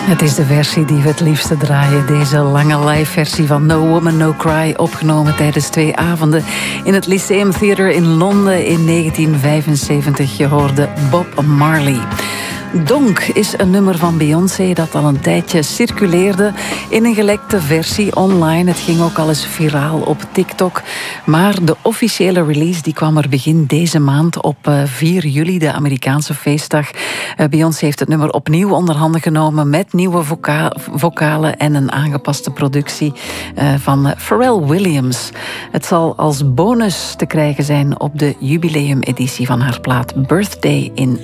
Het is de versie die we het liefste draaien. Deze lange live versie van No Woman No Cry, opgenomen tijdens 2 avonden in het Lyceum Theatre in Londen in 1975. Je hoorde Bob Marley. Donk is een nummer van Beyoncé dat al een tijdje circuleerde in een gelekte versie online. Het ging ook al eens viraal op TikTok. Maar de officiële release die kwam er begin deze maand op 4 juli, de Amerikaanse feestdag. Beyoncé heeft het nummer opnieuw onder handen genomen met nieuwe vocalen en een aangepaste productie van Pharrell Williams. Het zal als bonus te krijgen zijn op de jubileumeditie van haar plaat Birthday in